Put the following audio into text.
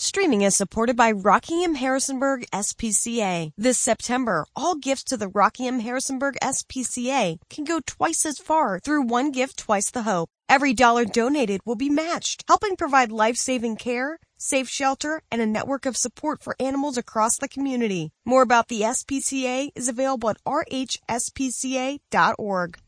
Streaming is supported by Rockingham Harrisonburg SPCA. This September, all gifts to the Rockingham Harrisonburg SPCA can go twice as far through One Gift, Twice the Hope. Every dollar donated will be matched, helping provide life-saving care, safe shelter, and a network of support for animals across the community. More about the SPCA is available at rhspca.org.